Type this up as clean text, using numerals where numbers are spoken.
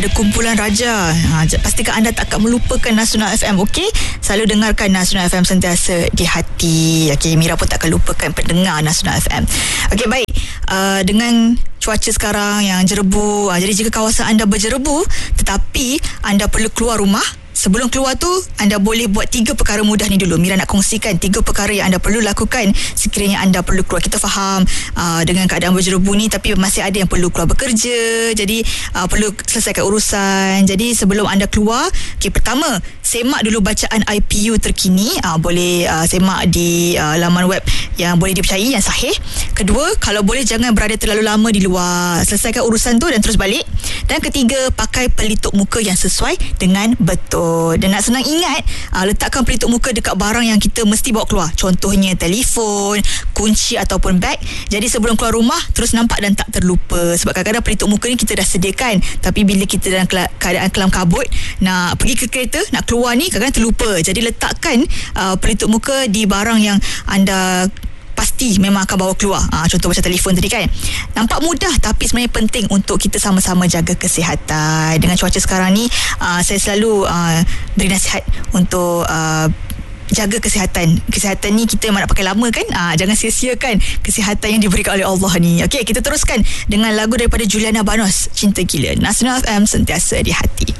Ada kumpulan raja. Pastikan anda tak akan melupakan Nasional FM. Okey, selalu dengarkan Nasional FM sentiasa di hati. Okey, Mira pun tak akan lupakan pendengar Nasional FM. Okey, baik. Dengan cuaca sekarang yang jerebu, jadi jika kawasan anda berjerebu tetapi anda perlu keluar rumah, sebelum keluar tu, anda boleh buat 3 perkara mudah ni dulu. Mira nak kongsikan 3 perkara yang anda perlu lakukan sekiranya anda perlu keluar. Kita faham dengan keadaan berjerebu ni, tapi masih ada yang perlu keluar bekerja. Jadi perlu selesaikan urusan. Jadi sebelum anda keluar, pertama, semak dulu bacaan IPU terkini. Boleh semak di laman web yang boleh dipercayai, yang sahih. Kedua, kalau boleh jangan berada terlalu lama di luar. Selesaikan urusan tu dan terus balik. Dan ketiga, pakai pelitup muka yang sesuai dengan betul. Dan nak senang ingat, letakkan pelitup muka dekat barang yang kita mesti bawa keluar. Contohnya telefon, kunci ataupun beg. Jadi sebelum keluar rumah, terus nampak dan tak terlupa. Sebab kadang-kadang pelitup muka ni kita dah sediakan, tapi bila kita dalam keadaan kelam kabut, nak pergi ke kereta, nak keluar ni, kadang-kadang terlupa. Jadi letakkan pelitup muka di barang yang anda pasti memang akan bawa keluar. Contoh macam telefon tadi kan. Nampak mudah, tapi sebenarnya penting untuk kita sama-sama jaga kesihatan. Dengan cuaca sekarang ni, saya selalu beri nasihat untuk jaga kesihatan. Kesihatan ni kita memang nak pakai lama kan. Jangan sia-siakan kesihatan yang diberikan oleh Allah ni. Okey, kita teruskan dengan lagu daripada Juliana Banos, Cinta Gila. Nasional FM sentiasa di hati.